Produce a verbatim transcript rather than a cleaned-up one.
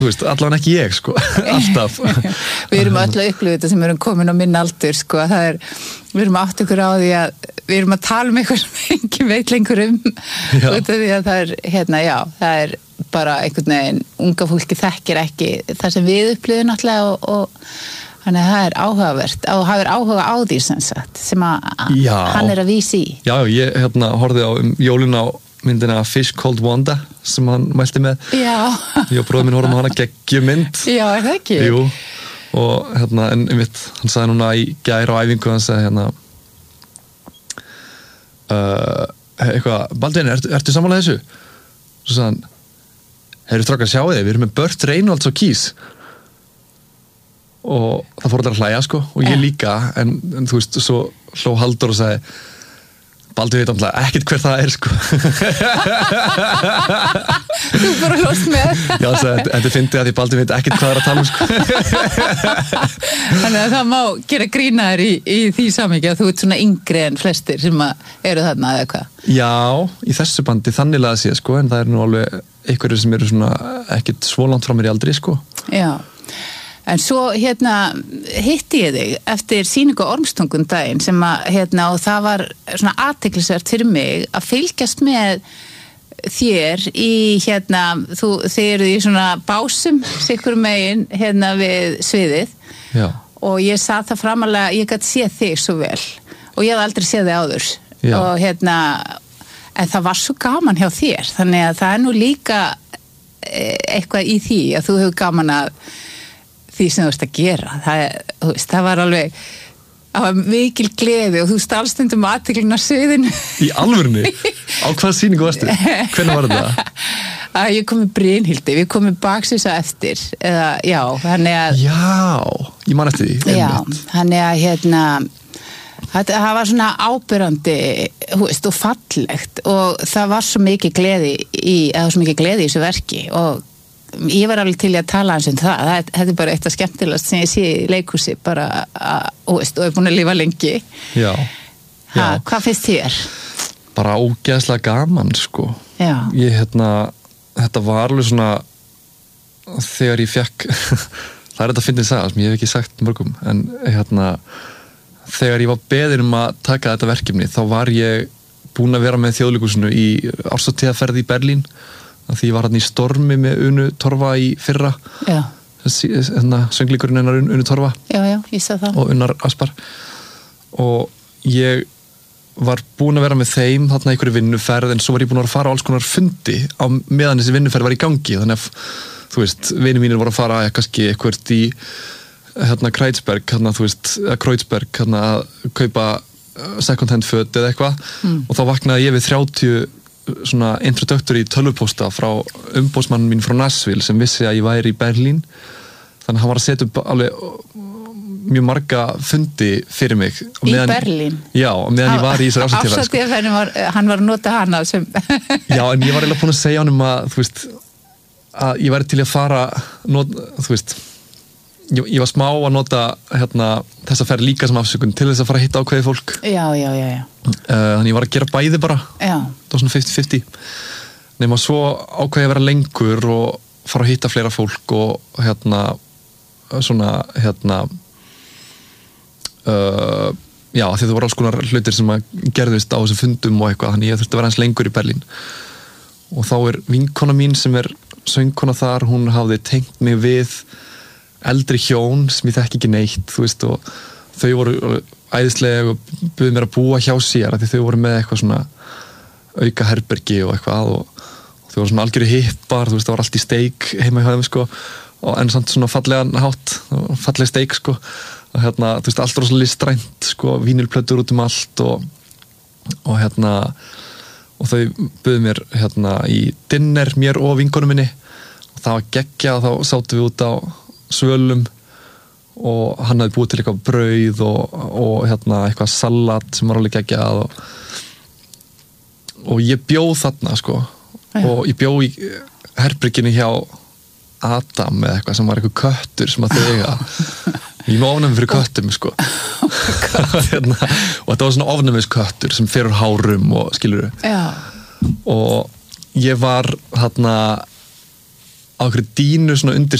þú veist, allavega ekki ég sko, alltaf. Við erum öll að upplifa þetta sem erum komin á minn aldur sko, það er, við erum átt ykkur á því að við erum að tala um eitthvað sem engin veit lengur um, út af því að það er, hérna, já, það er bara einhvern veginn, unga fólki þekkir ekki það sem við upplifum náttúrulega og, og þannig að það er áhugavert, og hafur áhuga á því sem sagt, sem að já. Hann er að vísa í. Já, ég hérna horfði á um jólin á myndina Fish Called Wanda sem hann mælti með. Já. Ég og bróðir minn horfum á hana geggjumynd. Já, er það ekki? Jú, og hérna, en einmitt, hann sagði núna í gær á æfingu, hann sagði hérna uh, eitthvað, Baldvin, ertu, ertu samanlega þessu? Svo sagði hann, heyrðu strákar, sjáu þið, við erum með Burt Reynolds og Keys. Og það fór allir að hlæja, sko, og ég líka, en, en þú veist, svo hló Halldór og sagði, Baldur veit alltaf ekkert hver það er, sko. Þú bara hlóst með. Já, þetta fyndi að því Baldur veit ekkert hvað það er að tala um, sko. Þannig að það má gera grínaður í, í því samhengi að þú ert svona yngri en flestir sem eru þarna eða hvað. Já, í þessu bandi þannig að sé, sko, en það er nú alveg einhverjir sem eru svona ekkert svo langt frá mér í aldri, sko. Já. En svo hérna hitti ég þig eftir sýningu Ormstungun daginn sem að hérna og það var svona athyglisvert fyrir mig að fylgjast með þér í hérna, þú, þið eruð í svona básum sikkur megin hérna við sviðið. Já. Og ég sat það framalega, ég gæti séð þig svo vel og ég hef aldrei séð þig áður. Já. Og hérna, en það var svo gaman hjá þér, þannig að það er nú líka eitthvað í því að þú hefur gaman að því sem þú veist að gera. Það, þú veist, það var alveg það var mikil gleði og þú stalst stundum athyglinni á sviðinu. Í alvörunni? Á hvað sýningu varstu? Hvernig var þetta? Að ég kom með Brynhildi, við komum baksvísa eftir eða, já, þannig að Já, ég man eftir því. Já, þannig að hérna það, það var svona ábyrrandi þú veist, og fallegt og það var svo mikið gleði í, eða svo mikið gleði í þessu verki og ég var alveg til að tala eins um það, það þetta er bara eitt af skemmtilegast sem ég sé í leikhúsi bara, að, og veist, og er búin að lifa lengi. Já. Ha, Já. Hvað finnst þér? Bara ógeðslega gaman, sko. Já. Ég, hérna, þetta var alveg svona þegar ég fekk það er þetta að finna í saga sem ég hef ekki sagt mörgum, en hérna þegar ég var beðinn um að taka þetta verkefni, þá var ég búin að vera með Þjóðleikhúsinu í árshátíðarferð í Berlín því ég var hann í Stormi með Unu Torfa í fyrra. Já. Hérna sönglíkurinn hennar Unu Torfa. Já, já, ég sá það. Og Unnar Aspar. Og ég var búin að vera með þeim þarna í einhverju vinnuferð, en svo var ég búin að fara á alls konar fundi á meðan þessi vinnuferð var í gangi, þannig að þú veist, vinir mínir voru að fara kannski eitthvað í hérna Kreuzberg, hérna þú veist, Kreuzberg, hérna að kaupa second hand föt eða eitthvað mm. og þá vaknaði ég við þrjátíu svona introductory tölvupósta frá umboðsmann mín frá Nashville sem vissi að ég væri í Berlín, þannig að hann var að setja upp alveg mjög marga fundi fyrir mig í meðan, Berlín? Já, meðan ég var í þessari ásatíðaferð. Ásatíðaferðin var, hann var að nota hana sem Já, en ég var eiginlega búin að segja honum að þú veist, að ég væri til að fara not, þú veist ég, ég var smá að nota hérna, þessa ferð líka sem afsökun til þess að fara að hitta ákveðið fólk. Já, já, já, já. Uh, þannig ég var að gera bæði bara. Já. Það var svona fimmtíu fimmtíu. Nefnum að svo ákveði að vera lengur og fara að hitta fleira fólk og hérna svona hérna uh, já, því það voru alls konar hlutir sem að gerðist á þessum fundum og eitthvað, þannig ég þurfti að vera eins lengur í Berlín. Og þá er vinkona mín sem er söngkona þar, hún hafði tengt mig við eldri hjón sem ég þekki ekki neitt, þú veist, og þau voru æðislega og buðu mér að búa hjá sér af því þau voru með eitthvað svona auka herbergi og eitthvað og, og þau voru svona algjöru hippar, þú veist, það var allt í steik heima hjá þeim, sko, og en samt svona fallegan hátt, falleg steik, sko, og hérna, þú veist, allt rosalega listrænt, sko, vínilplötur út um allt og, og hérna og þau buðu mér hérna í dinner, mér og vinkonum minni og það var geggjað, þá sátum við út á svölum og hann hafði búið til eitthvað brauð og, og hérna eitthvað salat sem var alveg geggjað og, og ég bjóð þarna, sko, ja. Og ég bjóð í herberginu hjá Adam eða eitthvað sem var eitthvað köttur sem að þau eiga ég með ofnæmi fyrir köttum, sko hérna, og þetta var svona ofnæmisköttur sem fer úr hárum og skilurðu. Já. Og ég var þarna á hverju dínu svona undir